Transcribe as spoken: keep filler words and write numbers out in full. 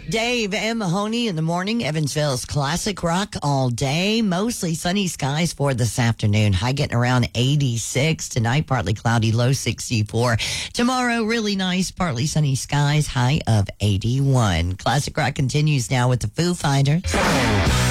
Dave and Mahoney in the morning. Evansville's classic rock all day. Mostly sunny skies for this afternoon. High getting around eighty-six. Tonight, partly cloudy, low sixty-four. Tomorrow, really nice, partly sunny skies, high of eighty-one. Classic rock continues now with the Foo Fighters.